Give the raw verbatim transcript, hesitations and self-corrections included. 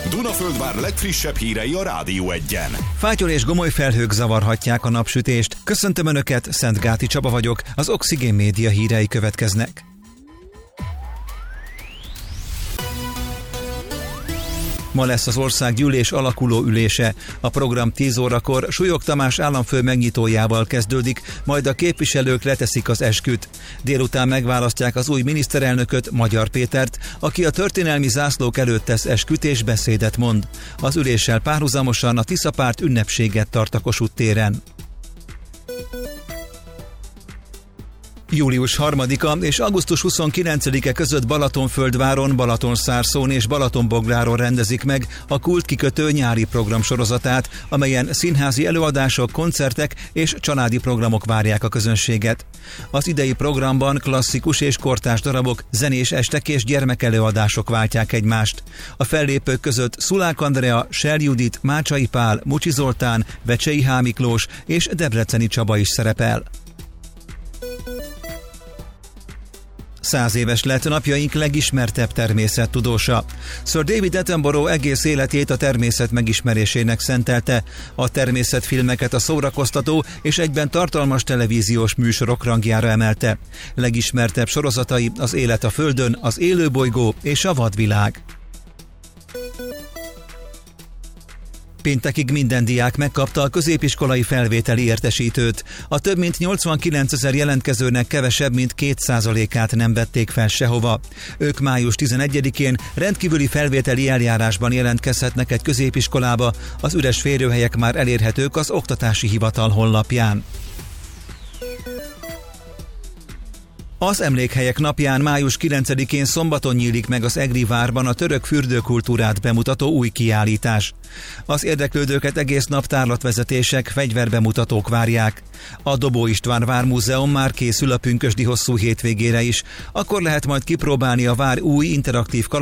Dunaföldvár legfrissebb hírei a Rádió Egyen. Fátyol és gomoly felhők zavarhatják a napsütést. Köszöntöm Önöket, Szentgáti Csaba vagyok, az Oxigén Média hírei következnek. Ma lesz az országgyűlés alakuló ülése. A program tíz órakor Súlyog Tamás államfő megnyitójával kezdődik, majd a képviselők leteszik az esküt. Délután megválasztják az új miniszterelnököt, Magyar Pétert, aki a történelmi zászlók előtt tesz esküt és beszédet mond. Az üléssel párhuzamosan a Tisza párt ünnepséget tart a Kossuth téren. július harmadika és augusztus huszonkilencedike között Balatonföldváron, Balatonszárszón és Balatonbogláron rendezik meg a kultkikötő nyári programsorozatát, amelyen színházi előadások, koncertek és családi programok várják a közönséget. Az idei programban klasszikus és kortárs darabok, zenés estek és gyermekelőadások váltják egymást. A fellépők között Szulák Andrea, Sel Judit, Mácsai Pál, Mucsi Zoltán, Vecsei H. Miklós és Debreceni Csaba is szerepel. Száz éves lett napjaink legismertebb természettudósa. Sir David Attenborough egész életét a természet megismerésének szentelte. A természetfilmeket a szórakoztató és egyben tartalmas televíziós műsorok rangjára emelte. Legismertebb sorozatai az Élet a Földön, az Élőbolygó és a Vadvilág. Péntekig minden diák megkapta a középiskolai felvételi értesítőt. A több mint nyolcvankilencezer jelentkezőnek kevesebb, mint két százalékát nem vették fel sehova. Ők május tizenegyedikén rendkívüli felvételi eljárásban jelentkezhetnek egy középiskolába, az üres férőhelyek már elérhetők az Oktatási Hivatal honlapján. Az Emlékhelyek napján május kilencedikén szombaton nyílik meg az Egri várban a török fürdőkultúrát bemutató új kiállítás. Az érdeklődőket egész nap tárlatvezetések, fegyverbemutatók várják. A Dobó István Vármúzeum már készül a pünkösdi hosszú hétvégére is, akkor lehet majd kipróbálni a vár új interaktív